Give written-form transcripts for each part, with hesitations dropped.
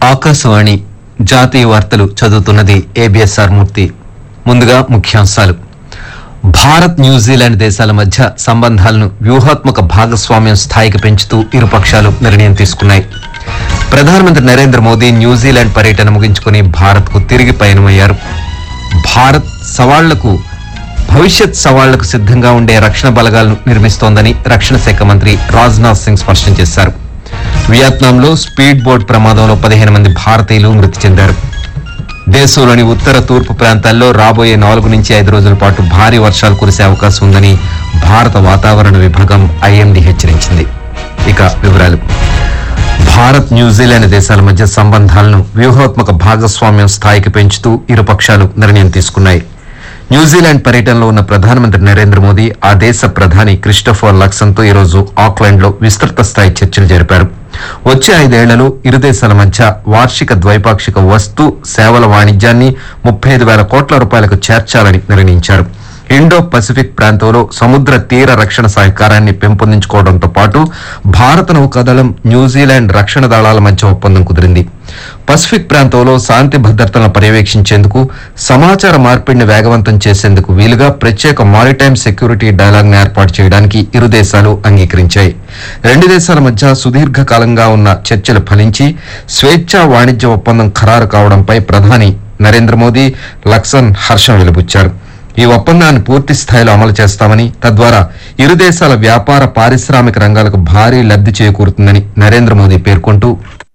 ఆకాశవాణి జాతీయ వార్తలు చదువుతున్నది ఏబిఎస్ఆర్ మూర్తి. ముందుగా ముఖ్యాంశాలు. భారత్ న్యూజిలాండ్ దేశాల మధ్య సంబంధాలను వ్యూహాత్మక భాగస్వామ్యం స్థాయికి పెంచుతూ ఇరుపక్షాలు నిర్ణయం తీసుకున్నాయి. ప్రధానమంత్రి నరేంద్ర మోదీ న్యూజిలాండ్ పర్యటన ముగించుకుని భారత్కు తిరిగి పయనమయ్యారు. భారత్ భవిష్యత్ సవాళ్లకు సిద్ధంగా ఉండే రక్షణ బలగాలను నిర్మిస్తోందని రక్షణ శాఖ మంత్రి రాజ్నాథ్ సింగ్ స్పష్టం చేశారు. వియత్నాంలో స్పీడ్ బోట్ ప్రమాదంలో 15 మంది భారతీయులు మృతి చెందారు. దేశంలోని ఉత్తర తూర్పు ప్రాంతాల్లో రాబోయే 4 నుంచి 5 రోజుల పాటు భారీ వర్షాలు కురిసే అవకాశం ఉందని భారత వాతావరణ విభాగం ఐఎండీ హెచ్చరించింది. ఇక వివరాలు. భారత్ న్యూజిలాండ్ దేశాల మధ్య సంబంధాలను వ్యూహాత్మక భాగస్వామ్యం స్థాయికి పెంచుతూ ఇరుపక్షాలు నిర్ణయం తీసుకున్నాయి. న్యూజిలాండ్ పర్యటనలో ఉన్న ప్రధానమంత్రి నరేంద్ర మోదీ ఆ దేశ ప్రధాని క్రిస్టోఫర్ లక్సన్తో ఈరోజు ఆక్లాండ్ లో విస్తృత స్థాయి చర్చలు జరిపారు. వచ్చే 5 ఏళ్లలో ఇరు దేశాల మధ్య వార్షిక ద్వైపాక్షిక వస్తు సేవల వాణిజ్యాన్ని 35,000 కోట్ల రూపాయలకు చేర్చాలని నిర్ణయించారు. ఇండో పసిఫిక్ ప్రాంతంలో సముద్ర తీర రక్షణ సహకారాన్ని పెంపొందించుకోవడంతో పాటు భారత నౌకాదళం న్యూజిలాండ్ రక్షణ దళాల మధ్య ఒప్పందం కుదిరింది. పసిఫిక్ ప్రాంతంలో శాంతి భద్రతలను పర్యవేక్షించేందుకు, సమాచార మార్పిడిని వేగవంతం చేసేందుకు వీలుగా ప్రత్యేక మారిటైమ్ సెక్యూరిటీ డైలాగ్ ను ఏర్పాటు చేయడానికి ఇరు దేశాలు అంగీకరించాయి. 2 దేశాల మధ్య సుదీర్ఘకాలంగా ఉన్న చర్చలు ఫలించి స్వేచ్ఛా వాణిజ్య ఒప్పందం ఖరారు కావడంపై ప్రధాని నరేంద్ర మోదీ, లక్సన్ హర్షం వెలిబుచ్చారు. ఈ ఒప్పందాన్ని పూర్తి స్థాయిలో అమలు చేస్తామని, తద్వారా ఇరు దేశాల వ్యాపార పారిశ్రామిక రంగాలకు భారీ లబ్ధి చేకూరుతుందని నరేంద్ర మోదీ పేర్కొంటూ,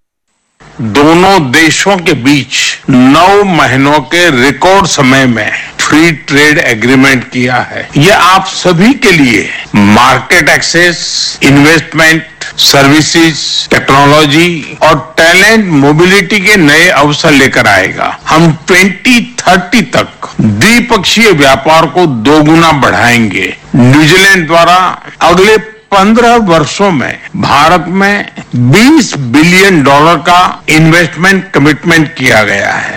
दोनों देशों के बीच 9 महीनों के रिकॉर्ड समय में फ्री ट्रेड एग्रीमेंट किया है. ये आप सभी के लिए market access, investment, services, technology और टैलेंट मोबिलिटी के नए अवसर लेकर आएगा. हम 2030 तक द्विपक्षीय व्यापार को 2 गुना बढ़ाएंगे. न्यूजीलैंड द्वारा अगले 15 वर्षों में भारत में $20 बिलियन का इन्वेस्टमेंट कमिटमेंट किया गया है.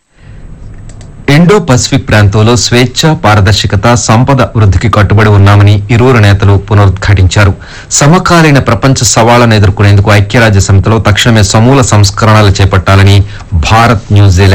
ఇండో పసిఫిక్ ప్రాంతంలో స్వేచ్ఛ, పారదర్శకత, సంపద వృద్ధికి కట్టుబడి ఉన్నామని ఇరువురు నేతలు పునరుద్ఘాటించారు. సమకాలీన ప్రపంచ సవాళ్లను ఎదుర్కొనేందుకు ఐక్యరాజ్య సమితిలో తక్షణమే సమూల సంస్కరణలు చేపట్టాలని భారత్, న్యూజిలాండ్